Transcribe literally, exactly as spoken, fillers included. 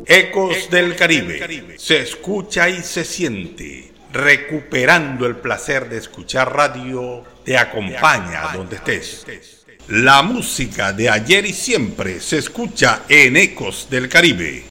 Ecos del Caribe. Se escucha y se siente. Recuperando el placer de escuchar radio, te acompaña donde estés. La música de ayer y siempre se escucha en Ecos del Caribe.